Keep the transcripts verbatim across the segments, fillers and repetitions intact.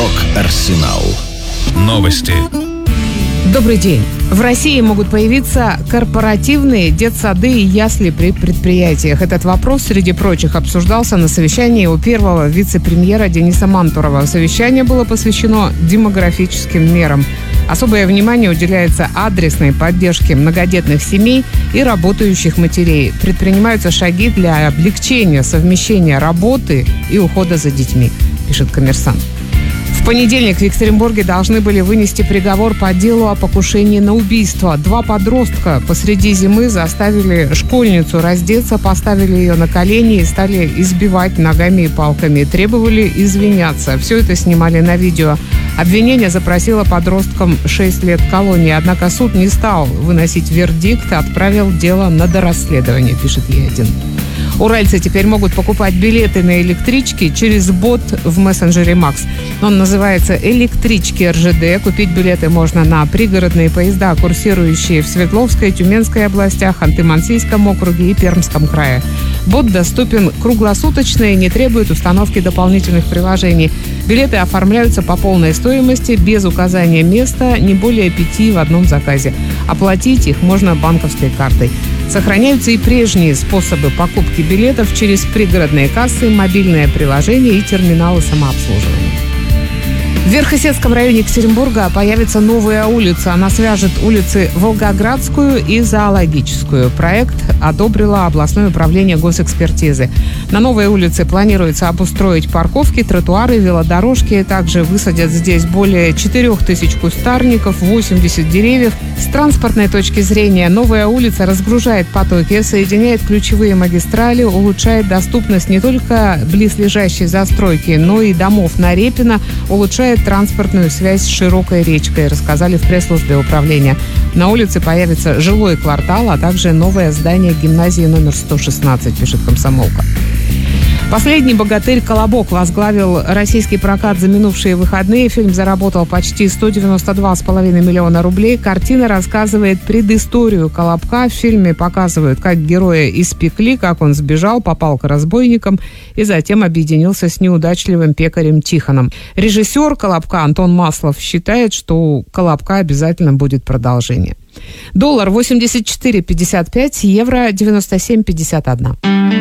Рок-Арсенал. Новости. Добрый день. В России могут появиться корпоративные детсады и ясли при предприятиях. Этот вопрос, среди прочих, обсуждался на совещании у первого вице-премьера Дениса Мантурова. Совещание было посвящено демографическим мерам. Особое внимание уделяется адресной поддержке многодетных семей и работающих матерей. Предпринимаются шаги для облегчения совмещения работы и ухода за детьми, пишет «Коммерсант». В понедельник в Екатеринбурге должны были вынести приговор по делу о покушении на убийство. Два подростка посреди зимы заставили школьницу раздеться, поставили ее на колени и стали избивать ногами и палками. Требовали извиняться. Все это снимали на видео. Обвинение запросило подросткам шесть лет колонии. Однако суд не стал выносить вердикт и отправил дело на дорасследование, пишет Е один. Уральцы теперь могут покупать билеты на электрички через бот в мессенджере Макс. Он называется «Электрички эр жэ дэ». Купить билеты можно на пригородные поезда, курсирующие в Свердловской, Тюменской областях, Ханты-Мансийском округе и Пермском крае. Бот доступен круглосуточно и не требует установки дополнительных приложений. Билеты оформляются по полной стоимости, без указания места, не более пяти в одном заказе. Оплатить их можно банковской картой. Сохраняются и прежние способы покупки билетов через пригородные кассы, мобильное приложение и терминалы самообслуживания. В Верхесецком районе Екатеринбурга появится новая улица. Она свяжет улицы Волгоградскую и Зоологическую. Проект одобрило областное управление госэкспертизы. На новой улице планируется обустроить парковки, тротуары, велодорожки. Также высадят здесь более четырех тысяч кустарников, восемьдесят деревьев. С транспортной точки зрения новая улица разгружает потоки, соединяет ключевые магистрали, улучшает доступность не только близлежащей застройки, но и домов на Репино, улучшает транспортную связь с широкой речкой, рассказали в пресс-службе управления. На улице появится жилой квартал, а также новое здание гимназии номер сто шестнадцать, пишет «Комсомолка». Последний богатырь «Колобок» возглавил российский прокат за минувшие выходные. Фильм заработал почти сто девяносто два с половиной миллиона рублей. Картина рассказывает предысторию «Колобка». В фильме показывают, как героя испекли, как он сбежал, попал к разбойникам и затем объединился с неудачливым пекарем Тихоном. Режиссер «Колобка» Антон Маслов считает, что у «Колобка» обязательно будет продолжение. Доллар восемьдесят четыре пятьдесят пять, евро девяносто семь пятьдесят один.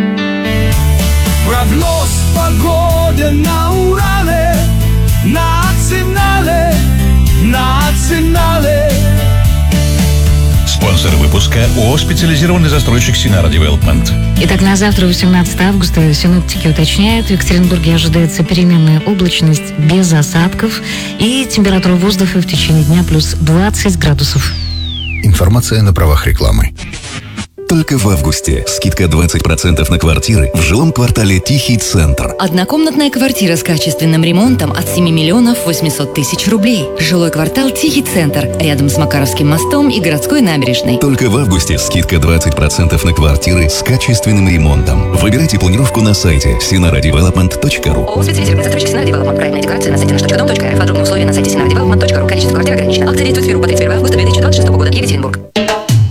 Прогноз погоды на Урале, национале, национале. Спонсор выпуска ООО «Специализированный застройщик Синара Девелопмент». Итак, на завтра, восемнадцатого августа, синоптики уточняют, в Екатеринбурге ожидается переменная облачность без осадков и температура воздуха в течение дня плюс двадцать градусов. Информация на правах рекламы. Только в августе скидка двадцать процентов на квартиры в жилом квартале «Тихий центр». Однокомнатная квартира с качественным ремонтом от семи миллионов восемьсот тысяч рублей. Жилой квартал «Тихий центр» рядом с Макаровским мостом и городской набережной. Только в августе скидка двадцать процентов на квартиры с качественным ремонтом. Выбирайте планировку на сайте синара девелопмент точка ру. ООО «Специализированный застройщик Синара Девелопмент». Проектная декларация на сайте наш точка дом точка эр эф. Подробные условия на сайте синара девелопмент точка ру. Количество квартир ограничено. Акция действует с первого по тридцать первое августа две тысячи двадцать шестого года. Екатеринбург.